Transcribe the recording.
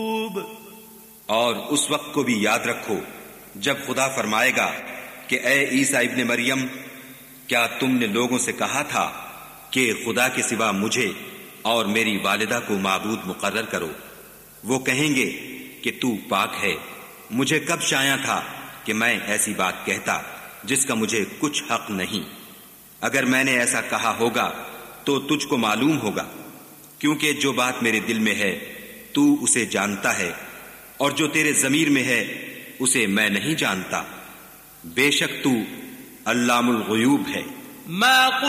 और उस वक्त को भी याद रखो जब खुदा फरमाएगा कि ए ईसा इब्ने मरियम, क्या तुमने लोगों से कहा था कि खुदा के सिवा मुझे और मेरी वालिदा को माबूद मुकर्रर करो? वो कहेंगे कि तू पाक है। मुझे कब शाया था कि मैं ऐसी बात कहता जिसका मुझे कुछ हक नहीं। अगर मैंने ऐसा कहा होगा तो तुझको मालूम होगा, क्योंकि जो बात मेरे दिल में है तू उसे जानता है, और जो तेरे ज़मीर में है उसे मैं नहीं जानता। बेशक तू अल्लामुल गुयूब है।